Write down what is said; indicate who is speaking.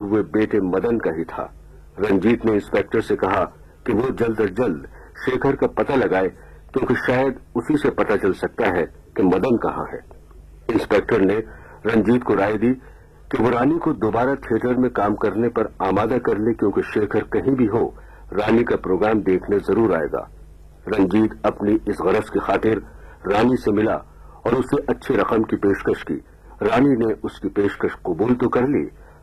Speaker 1: हुए बेटे मदन का ही था। रंजीत ने इंस्पेक्टर से कहा कि वो जल्द अज जल्द शेखर का पता लगाए, क्योंकि शायद उसी से पता चल सकता है कि मदन कहाँ है। इंस्पेक्टर ने रंजीत को राय दी कि वो रानी को दोबारा थिएटर में काम करने पर आमादा कर ले, क्योंकि शेखर कहीं भी हो रानी का प्रोग्राम देखने जरूर आएगा। रंजीत अपनी इस गरज की खातिर रानी से मिला और उसे अच्छी रकम की पेशकश की। रानी ने उसकी पेशकश कबूल तो कर ली,